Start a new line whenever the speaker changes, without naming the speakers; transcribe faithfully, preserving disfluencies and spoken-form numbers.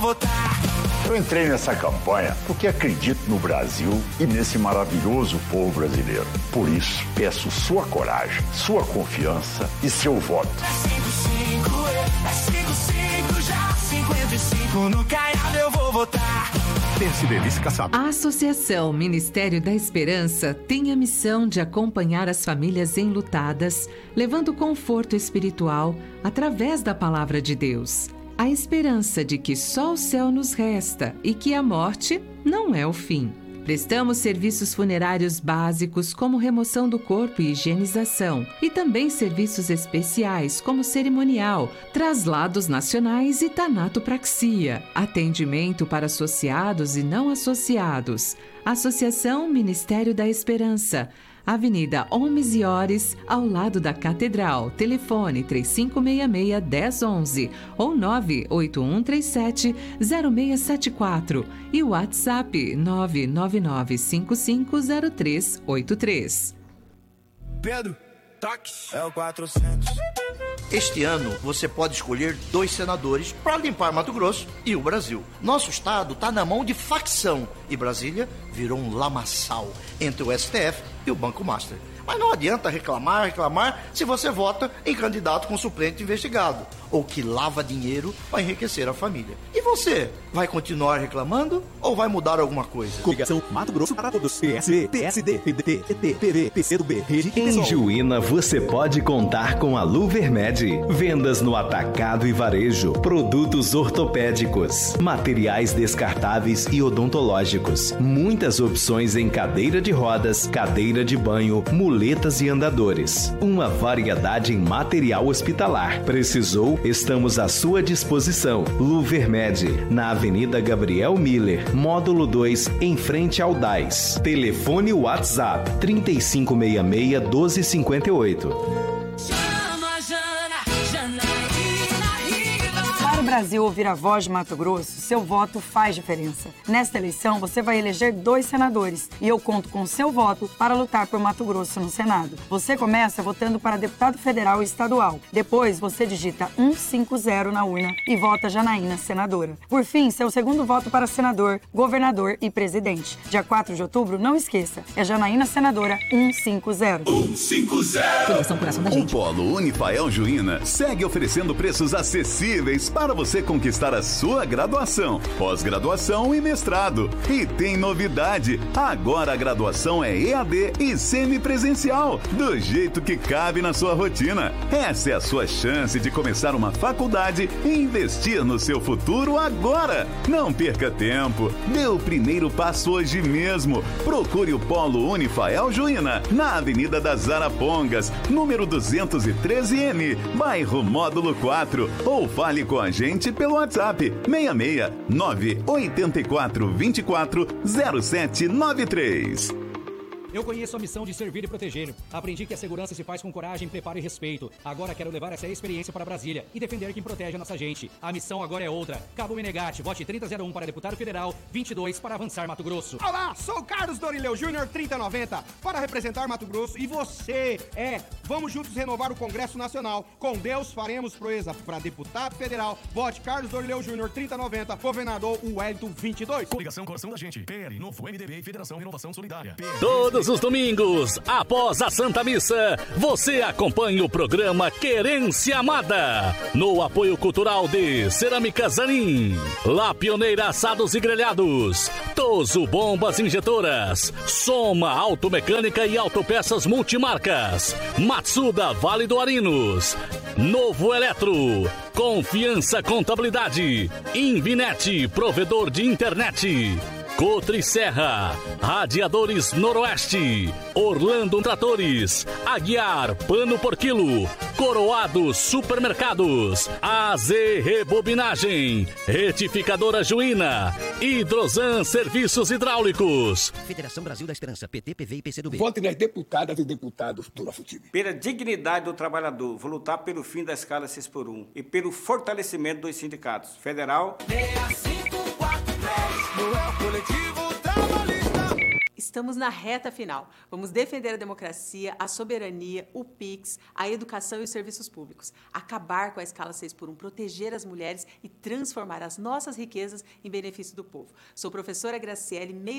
votar.
Eu entrei nessa campanha porque acredito no Brasil e nesse maravilhoso povo brasileiro. Por isso, peço sua coragem, sua confiança e seu voto.
É cinco cinco, é cinco cinco, já cinquenta e cinco, no Caiado eu vou votar.
A Associação Ministério da Esperança tem a missão de acompanhar as famílias enlutadas, levando conforto espiritual através da palavra de Deus. A esperança de que só o céu nos resta e que a morte não é o fim. Prestamos serviços funerários básicos como remoção do corpo e higienização, e também serviços especiais como cerimonial, traslados nacionais e tanatopraxia, atendimento para associados e não associados. Associação Ministério da Esperança, Avenida Homes e Ores, ao lado da Catedral. Telefone três cinco seis seis, um zero um um ou nove oito um três sete, zero seis sete quatro e o WhatsApp nove nove nove cinco cinco zero três oito três.
Pedro, táxi. É o quatrocentos.
Este ano, você pode escolher dois senadores para limpar Mato Grosso e o Brasil. Nosso estado está na mão de facção e Brasília virou um lamaçal entre o S T F e o Banco Master. Mas não adianta reclamar, reclamar, se você vota em candidato com suplente investigado, ou que lava dinheiro para enriquecer a família. E você, vai continuar reclamando ou vai mudar alguma coisa?
Coligação Mato Grosso para todos. P S B, P S D, P D T, P T, P V, P C do B, Rede e
Em Juína, você pode contar com a Luvermed. Vendas no atacado e varejo, produtos ortopédicos, materiais descartáveis e odontológicos. Muitas opções em cadeira de rodas, cadeira de banho, muletas e andadores. Uma variedade em material hospitalar. Precisou? Estamos à sua disposição. Luvermed, na Avenida Gabriel Miller, módulo dois, em frente ao D A I S. Telefone WhatsApp trinta e cinco sessenta e seis, doze cinquenta e oito.
Para o Brasil ouvir a voz de Mato Grosso, seu voto faz diferença. Nesta eleição, você vai eleger dois senadores e eu conto com o seu voto para lutar por Mato Grosso no Senado. Você começa votando para deputado federal e estadual. Depois, você digita cento e cinquenta na urna e vota Janaína senadora. Por fim, seu segundo voto para senador, governador e presidente. Dia quatro de outubro, não esqueça, é Janaína senadora cento e cinquenta.
cento e cinquenta. O Polo Unifael Juína segue oferecendo preços acessíveis para você conquistar a sua graduação, pós-graduação e mestrado. E tem novidade, agora a graduação é E A D e semipresencial, do jeito que cabe na sua rotina. Essa é a sua chance de começar uma faculdade e investir no seu futuro agora. Não perca tempo, dê o primeiro passo hoje mesmo. Procure o Polo Unifael Juína, na Avenida das Arapongas, número duzentos e treze N, bairro Módulo quatro, ou fale com a gente pelo WhatsApp seis seis nove oito quatro dois quatro zero sete nove três.
Eu conheço a missão de servir e proteger. Aprendi que a segurança se faz com coragem, preparo e respeito. Agora quero levar essa experiência para Brasília e defender quem protege a nossa gente. A missão agora é outra. Cabo Menegatti, vote trinta zero um para deputado federal, vinte e dois para avançar Mato Grosso.
Olá, sou o Carlos Dorileu Júnior, trinta noventa, para representar Mato Grosso. E você, é, vamos juntos renovar o Congresso Nacional. Com Deus faremos proeza. Para deputado federal, vote Carlos Dorileu Júnior, trinta noventa, governador Wellington, vinte e dois.
Coligação Coração da Gente, P L, Novo M D B e Federação Renovação Solidária. P L.
Todos os domingos, após a Santa Missa, você acompanha o programa Querência Amada, no apoio cultural de Cerâmica Zanin, La Pioneira Assados e Grelhados, Toso Bombas Injetoras, Soma Automecânica e Autopeças Multimarcas, Matsuda Vale do Arinos, Novo Eletro, Confiança Contabilidade, Invinet, provedor de internet, Cotri Serra, Radiadores Noroeste, Orlando Tratores, Aguiar Pano por Quilo, Coroado Supermercados, A Z Rebobinagem, Retificadora Juína, Hidrosan Serviços Hidráulicos.
Federação Brasil da Esperança, P T, P V e P C do B.
Vote nas deputadas e deputados do nosso time.
Pela dignidade do trabalhador, vou lutar pelo fim da escala seis por um e pelo fortalecimento dos sindicatos. Federal...
seis cinco quatro três, no é o coletivo trabalhista.
Estamos na reta final. Vamos defender a democracia, a soberania, o Pix, a educação e os serviços públicos. Acabar com a escala seis por um, proteger as mulheres e transformar as nossas riquezas em benefício do povo. Sou professora Graciele,